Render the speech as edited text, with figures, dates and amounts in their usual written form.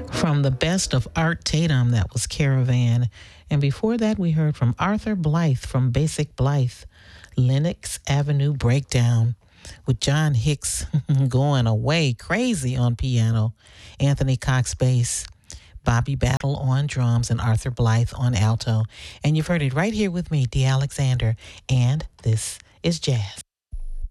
From the best of Art Tatum, that was Caravan. And before that, we heard from Arthur Blythe from Basic Blythe, Lenox Avenue Breakdown, with John Hicks going away crazy on piano, Anthony Cox bass, Bobby Battle on drums, and Arthur Blythe on alto. And you've heard it right here with me, Dee Alexander. And this is Jazz.